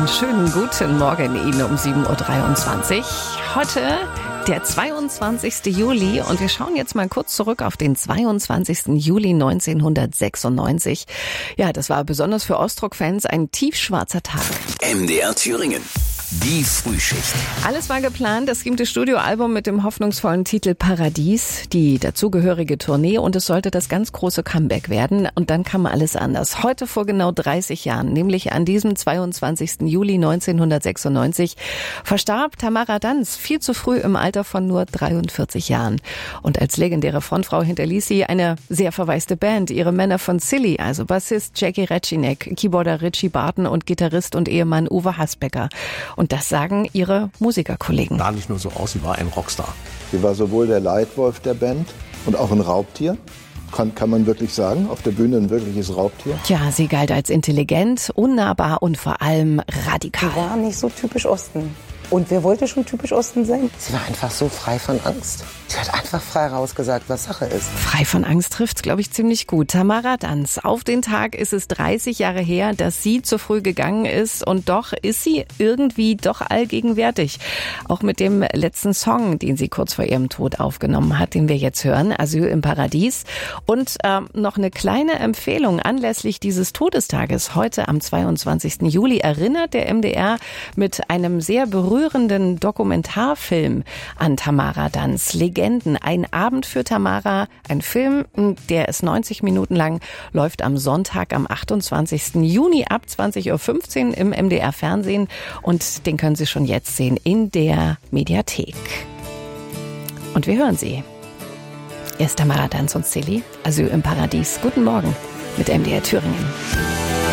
Einen schönen guten Morgen Ihnen um 7.23 Uhr. Heute der 22. Juli und wir schauen jetzt mal kurz zurück auf den 22. Juli 1996. Ja, das war besonders für Ostrock-Fans ein tiefschwarzer Tag. MDR Thüringen. Die Frühschicht. Alles war geplant, das 7. Studioalbum mit dem hoffnungsvollen Titel Paradies, die dazugehörige Tournee und es sollte das ganz große Comeback werden und dann kam alles anders. Heute vor genau 30 Jahren, nämlich an diesem 22. Juli 1996, verstarb Tamara Danz viel zu früh im Alter von nur 43 Jahren. Und als legendäre Frontfrau hinterließ sie eine sehr verwaiste Band, ihre Männer von Silly, also Bassist Jackie Recinek, Keyboarder Richie Barton und Gitarrist und Ehemann Uwe Hasbecker. Und das sagen ihre Musikerkollegen. Sah nicht nur so aus, sie war ein Rockstar. Sie war sowohl der Leitwolf der Band und auch ein Raubtier. Kann man wirklich sagen, auf der Bühne ein wirkliches Raubtier? Ja, sie galt als intelligent, unnahbar und vor allem radikal. Sie war nicht so typisch Osten. Und wer wollte schon typisch Osten sein? Sie war einfach so frei von Angst. Sie hat einfach frei rausgesagt, was Sache ist. Frei von Angst trifft's, glaube ich, ziemlich gut. Tamara Danz. Auf den Tag ist es 30 Jahre her, dass sie zu früh gegangen ist. Und doch ist sie irgendwie doch allgegenwärtig. Auch mit dem letzten Song, den sie kurz vor ihrem Tod aufgenommen hat, den wir jetzt hören, Asyl im Paradies. Und noch eine kleine Empfehlung anlässlich dieses Todestages. Heute am 22. Juli erinnert der MDR mit einem sehr berührenden Dokumentarfilm an Tamara Danz. Legenden, ein Abend für Tamara, ein Film, der ist 90 Minuten lang, läuft am Sonntag, am 28. Juni ab 20.15 Uhr im MDR Fernsehen und den können Sie schon jetzt sehen in der Mediathek. Und wir hören sie. Erst Tamara Danz und Silly, Asyl im Paradies. Guten Morgen mit MDR Thüringen.